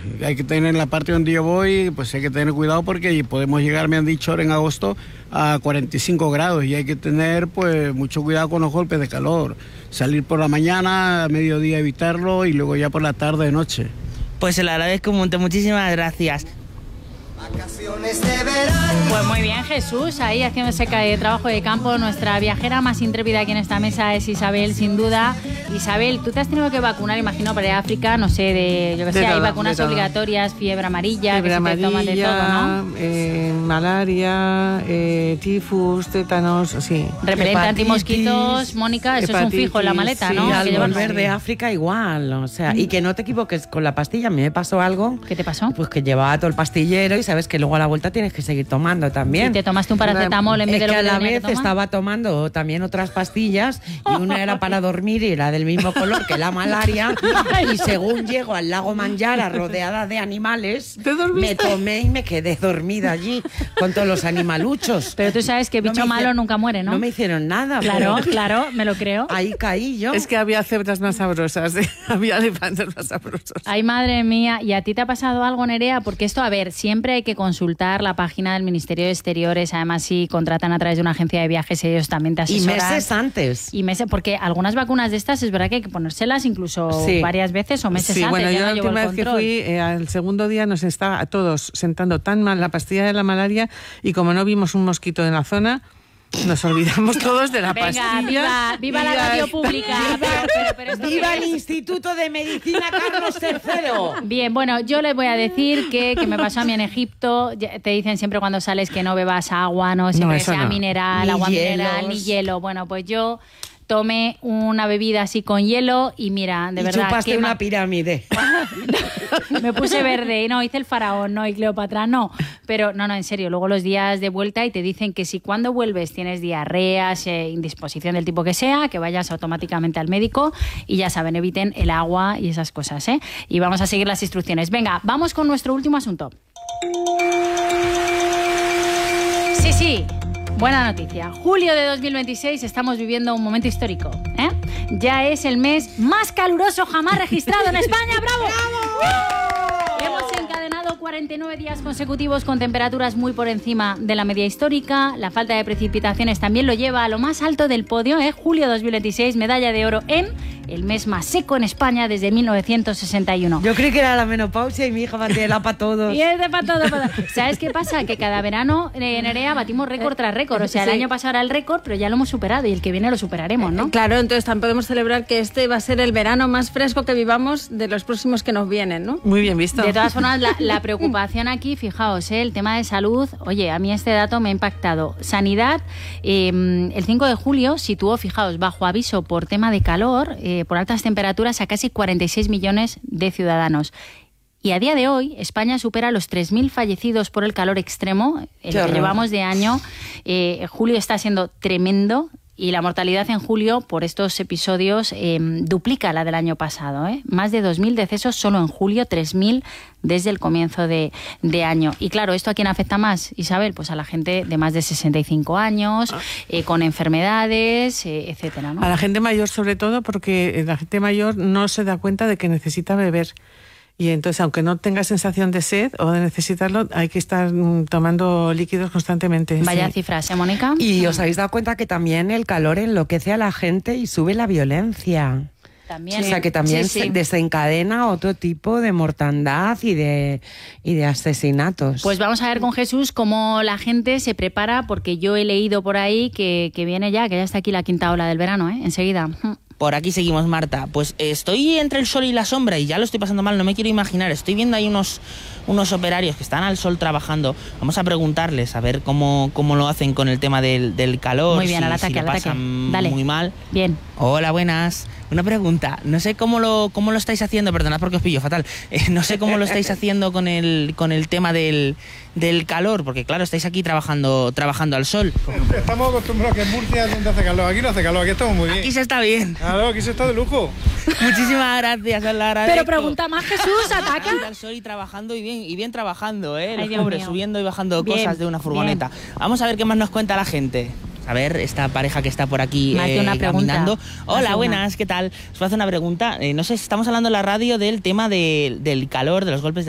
hay que tener en la parte donde yo voy, pues hay que tener cuidado porque podemos llegar, me han dicho ahora en agosto, a 45 grados y hay que tener pues mucho cuidado con los golpes de calor. Salir por la mañana, a mediodía evitarlo y luego ya por la tarde de noche. Pues se lo agradezco un montón, muchísimas gracias. Pues muy bien, Jesús, ahí haciendo ese trabajo de campo. Nuestra viajera más intrépida aquí en esta mesa es Isabel, sin duda. Isabel, tú te has tenido que vacunar, imagino, para ir a África, no sé, hay vacunas obligatorias, fiebre amarilla, fiebre que amarilla, se te toman de todo, ¿no? Malaria, tifus, tétanos, sí. Repelente antimosquitos, Mónica, eso es un fijo en la maleta, sí, ¿no? Y al volver de África igual, o sea, y que no te equivoques con la pastilla. A mí me pasó algo. ¿Qué te pasó? Pues que llevaba todo el pastillero y sabes que luego a la vuelta tienes que seguir tomando también. ¿Y te tomaste un paracetamol en vez de lo que a la tenía que vez tomar? estaba tomando también otras pastillas y una era para dormir y era del mismo color que la malaria y según llego al lago Manjara rodeada de animales, me tomé y me quedé dormida allí con todos los animaluchos. Pero tú sabes que bicho malo nunca muere, ¿no? No me hicieron nada. Claro, pero claro, me lo creo. ahí caí yo. Es que había cebras más sabrosas, había elefantes más sabrosos. Ay, madre mía, ¿y a ti te ha pasado algo, Nerea? Porque esto, a ver, siempre hay que consultar la página del Ministerio de Exteriores, además si contratan a través de una agencia de viajes, ellos también te asesoran. Y meses antes. Y meses, porque algunas vacunas de estas es verdad que hay que ponérselas incluso varias veces o meses antes. Bueno, yo la no última vez que fui, al segundo día nos estaba a todos sentando tan mal la pastilla de la malaria y como no vimos un mosquito en la zona, nos olvidamos todos de la pastilla. Viva la radio pública. Pero ¡Viva el Instituto de Medicina Carlos III! Bien, bueno, yo les voy a decir que me pasó a mí en Egipto. Te dicen siempre cuando sales que no bebas agua, no siempre sea mineral, agua mineral, ni hielo. Bueno, pues yo tomé una bebida así con hielo y mira, de verdad... chupaste una pirámide. Me puse verde y no, hice el faraón, no, y Cleopatra, no. Pero no, en serio, luego los días de vuelta y te dicen que si cuando vuelves tienes diarreas, indisposición del tipo que sea, que vayas automáticamente al médico y ya saben, eviten el agua y esas cosas, ¿eh? Y vamos a seguir las instrucciones. Venga, vamos con nuestro último asunto. Sí. Buena noticia. Julio de 2026 estamos viviendo un momento histórico, ¿eh? Ya es el mes más caluroso jamás registrado en España. ¡Bravo! ¡Bravo! Hemos encadenado 49 días consecutivos con temperaturas muy por encima de la media histórica. La falta de precipitaciones también lo lleva a lo más alto del podio, ¿eh? Julio 2026, medalla de oro en el mes más seco en España desde 1961. Yo creí que era la menopausia y mi hija batía para todos. Y es de para todo. ¿Sabes qué pasa? Que cada verano, Nerea, batimos récord tras récord. O sea, el año pasado era el récord, pero ya lo hemos superado y el que viene lo superaremos, ¿no? Claro, entonces también podemos celebrar que este va a ser el verano más fresco que vivamos de los próximos que nos vienen, ¿no? Muy bien visto. De todas formas, la preocupación aquí, fijaos, el tema de salud, oye, a mí este dato me ha impactado. Sanidad, el 5 de julio situó, fijaos, bajo aviso por tema de calor, por altas temperaturas, a casi 46 millones de ciudadanos. Y a día de hoy, España supera los 3.000 fallecidos por el calor extremo, el que llevamos de año. Julio está siendo tremendo. Y la mortalidad en julio por estos episodios duplica la del año pasado, ¿eh? Más de 2.000 decesos solo en julio, 3.000 desde el comienzo de año. Y claro, ¿esto a quién afecta más, Isabel? Pues a la gente de más de 65 años, con enfermedades, etcétera, ¿no? A la gente mayor sobre todo, porque la gente mayor no se da cuenta de que necesita beber. Y entonces, aunque no tenga sensación de sed o de necesitarlo, hay que estar tomando líquidos constantemente. Vaya cifras, ¿eh, Mónica? Y os habéis dado cuenta que también el calor enloquece a la gente y sube la violencia. También. O sea, que también se desencadena otro tipo de mortandad y de asesinatos. Pues vamos a ver con Jesús cómo la gente se prepara, porque yo he leído por ahí que viene ya, que ya está aquí la quinta ola del verano, ¿eh? Enseguida. Por aquí seguimos, Marta. Pues estoy entre el sol y la sombra y ya lo estoy pasando mal, no me quiero imaginar. Estoy viendo ahí unos operarios que están al sol trabajando. Vamos a preguntarles a ver cómo lo hacen con el tema del calor. Muy bien, al si ataque, lo pasan Dale. muy mal. Bien. Hola, buenas. Una pregunta. No sé cómo lo estáis haciendo, perdonad porque os pillo fatal. No sé cómo lo estáis haciendo con el tema del calor, porque claro, estáis aquí trabajando al sol. Estamos acostumbrados que en Murcia es donde hace calor. Aquí no hace calor, aquí estamos muy bien. Aquí se está bien. Claro, aquí se está de lujo. Muchísimas gracias, os lo agradezco. Pero pregunta más, Jesús, ataca. Al sol y trabajando y bien trabajando, los Ay, Dios pobres, mío. subiendo y bajando Bien, cosas de una furgoneta. Vamos a ver qué más nos cuenta la gente. A ver, esta pareja que está por aquí caminando. Hola, buenas, ¿qué tal? Os voy a hacer una pregunta. No sé, estamos hablando en la radio del tema del calor, de los golpes de